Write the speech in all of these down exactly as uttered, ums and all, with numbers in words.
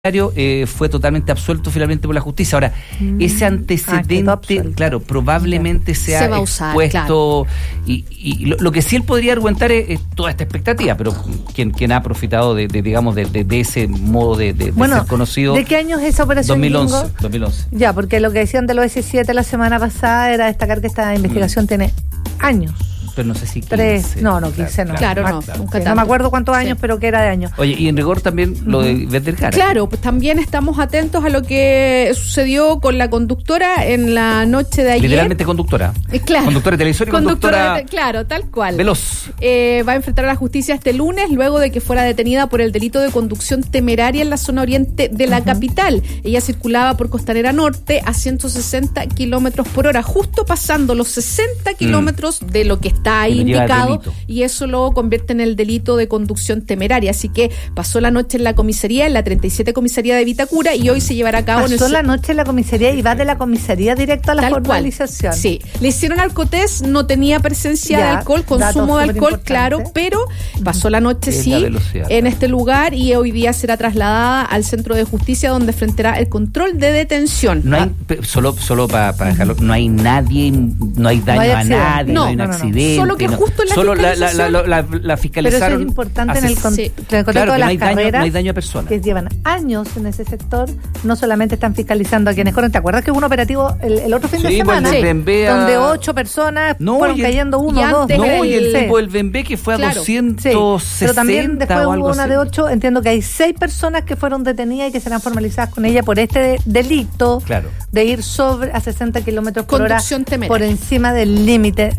Eh, fue totalmente absuelto finalmente por la justicia. Ahora, mm. ese antecedente, ah, claro, probablemente sea se expuesto claro. y, y lo, lo que sí él podría argumentar es, es toda esta expectativa, pero quien, quien ha profitado de, de digamos, de, de, de ese modo de, de, bueno, de ser conocido. ¿De qué año es esa operación? dos mil once, dos mil once. Ya, porque lo que decían de los ese siete la semana pasada era destacar que esta investigación mm. tiene años. Pero no sé si quince. Tres, no, no, quince no. Claro, no, claro. Nunca sí, no me acuerdo cuántos años, sí. pero que era de años. Oye, y en rigor también lo uh-huh. de Vergara. Claro, pues también estamos atentos a lo que sucedió con la conductora en la noche de ayer. Literalmente conductora. Eh, claro. Conductora de televisión y conductora, conductora de, claro, tal cual. Veloz. Eh, va a enfrentar a la justicia este lunes luego de que fuera detenida por el delito de conducción temeraria en la zona oriente de la uh-huh. capital. Ella circulaba por Costanera Norte a ciento sesenta kilómetros por hora, justo pasando los sesenta kilómetros mm. de lo que está ahí indicado. Y eso lo convierte en el delito de conducción temeraria. Así que pasó la noche en la comisaría, en la treinta y siete comisaría de Vitacura, y hoy se llevará a cabo... Pasó en el... la noche en la comisaría y va de la comisaría directo a la Tal formalización. Cual. Sí, le hicieron alcotest, no tenía presencia ya, de alcohol, consumo de alcohol, claro, pero pasó la noche sí la en este lugar y hoy día será trasladada al centro de justicia donde enfrentará el control de detención. No hay, solo solo para pa dejarlo, no hay nadie, no hay daño no hay a nadie, no, no hay un no, no, accidente. Solo que no. justo en la Solo la, la, la, la, la fiscalizaron. Pero eso es importante hace, en el, con, sí. en el contexto claro, de las no hay carreras daño, no hay daño a personas que llevan años en ese sector. No solamente están fiscalizando a quienes corren. ¿Te acuerdas que hubo un operativo el, el otro fin sí, de semana? Pues el sí. a... donde ocho personas no, fueron el, cayendo uno o dos. No, el, y el tipo del Bembé que fue a claro, doscientos sesenta. Sí, pero también después hubo una así. de ocho. Entiendo que hay seis personas que fueron detenidas y que serán formalizadas con ella por este delito claro. de ir sobre a sesenta kilómetros por hora temeraria. Por encima del límite.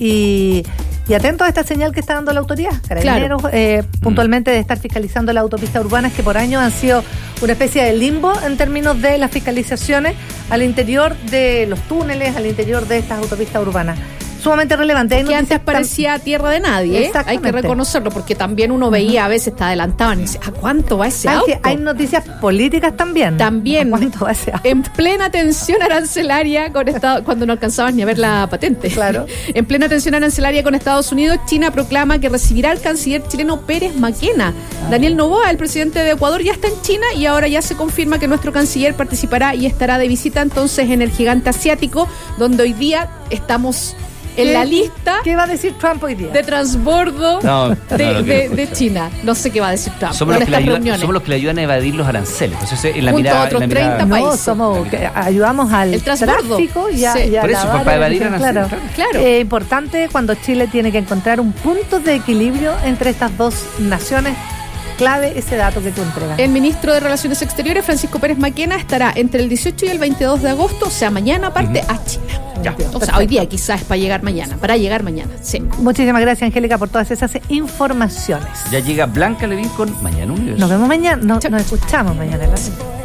Y, y atentos a esta señal que está dando la autoridad, Carabineros, claro. eh, puntualmente de estar fiscalizando las autopistas urbanas que por años han sido una especie de limbo en términos de las fiscalizaciones al interior de los túneles, al interior de estas autopistas urbanas. Sumamente relevante. Que antes parecía tan... tierra de nadie, ¿eh? Hay que reconocerlo, porque también uno veía uh-huh. a veces está adelantado y dice, ¿a cuánto va ese hay auto? Que hay noticias políticas también. También. ¿A cuánto va ese auto? En plena tensión arancelaria con Estados cuando no alcanzaban ni a ver la patente. Claro. En plena tensión arancelaria con Estados Unidos, China proclama que recibirá al canciller chileno Pérez Maquena. Uh-huh. Daniel Noboa, el presidente de Ecuador, ya está en China y ahora ya se confirma que nuestro canciller participará y estará de visita entonces en el gigante asiático, donde hoy día estamos... en la lista. ¿Qué va a decir Trump hoy día? De transbordo no, no, de, no de, de China. No sé qué va a decir Trump. Somos, los que, ayudan, somos los que le ayudan a evadir los aranceles. Entonces, en la Junto mirada, a otros en la treinta mirada, países. No, somos que ayudamos al el tráfico y a, sí. y a por eso, lavar, para evadir aranceles. Claro, claro. claro. Eh, importante cuando Chile tiene que encontrar un punto de equilibrio entre estas dos naciones. Clave ese dato que tú entregas. El ministro de Relaciones Exteriores, Francisco Pérez Maquena, estará entre el dieciocho y el veintidós de agosto, o sea, mañana parte uh-huh. a China. Ya. O Perfecto. sea, hoy día quizás es para llegar mañana, para llegar mañana. Sí. Muchísimas gracias, Angélica, por todas esas informaciones. Ya llega Blanca Levín con Mañana Universo. Nos vemos mañana, no, nos escuchamos mañana. Gracias.